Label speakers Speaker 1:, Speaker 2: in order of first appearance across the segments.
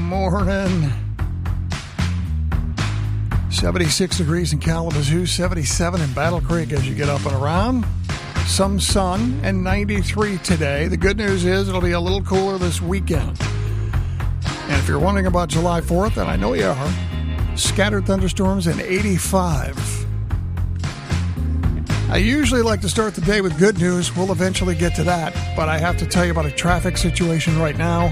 Speaker 1: morning. 76 degrees in Kalamazoo, 77 in Battle Creek as you get up and around. Some sun and 93 today. The good news is it'll be a little cooler this weekend. And if you're wondering about July 4th, and I know you are, scattered thunderstorms and 85. I usually like to start the day with good news. We'll eventually get to that, but I have to tell you about a traffic situation right now.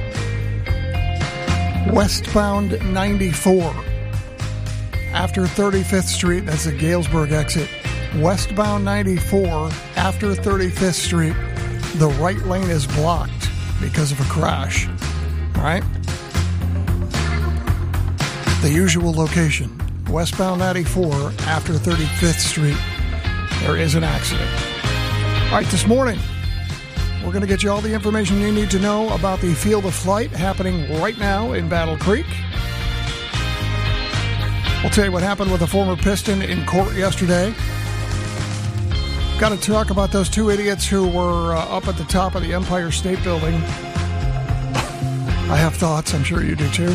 Speaker 1: Westbound 94. After 35th Street, that's the Galesburg exit. Westbound 94, after 35th Street, the right lane is blocked because of a crash. All right? The usual location, westbound 94, after 35th Street, there is an accident. All right, this morning, we're going to get you all the information you need to know about the Field of Flight happening right now in Battle Creek. We'll tell you what happened with a former Piston in court yesterday. Got to talk about those two idiots who were up at the top of the Empire State Building. I have thoughts. I'm sure you do too.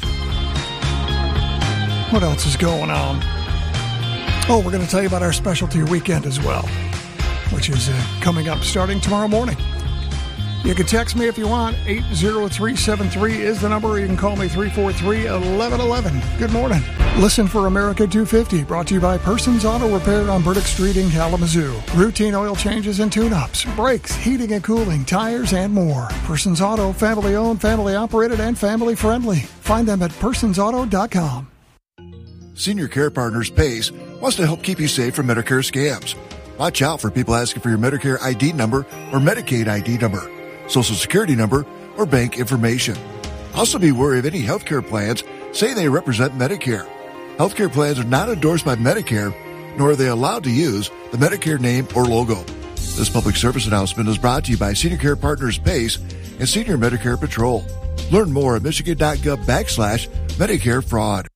Speaker 1: What else is going on? Oh, we're going to tell you about our specialty weekend as well, which is coming up starting tomorrow morning. You can text me if you want. 80373 is the number. You can call me 343-1111. Good morning. Listen for America 250, brought to you by Persons Auto Repair on Burdick Street in Kalamazoo. Routine oil changes and tune-ups, brakes, heating and cooling, tires, and more. Persons Auto, family-owned, family-operated, and family-friendly. Find them at personsauto.com.
Speaker 2: Senior Care Partners PACE wants to help keep you safe from Medicare scams. Watch out for people asking for your Medicare ID number or Medicaid ID number, Social Security number, or bank information. Also be wary of any healthcare plans saying they represent Medicare. Healthcare plans are not endorsed by Medicare, nor are they allowed to use the Medicare name or logo. This public service announcement is brought to you by Senior Care Partners PACE and Senior Medicare Patrol. Learn more at michigan.gov/Medicare fraud.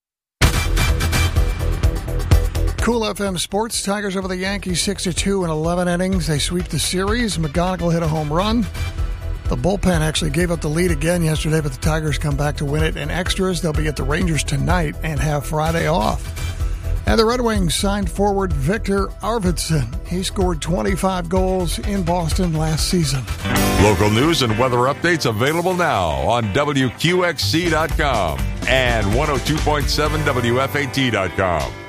Speaker 1: Cool FM Sports. Tigers over the Yankees 6-2 in 11 innings. They sweep the series. McGonigal hit a home run. The bullpen actually gave up the lead again yesterday, but the Tigers come back to win it. In extras, they'll be at the Rangers tonight and have Friday off. And the Red Wings signed forward Victor Arvidsson. He scored 25 goals in Boston last season.
Speaker 3: Local news and weather updates available now on WQXC.com and 102.7 WFAT.com.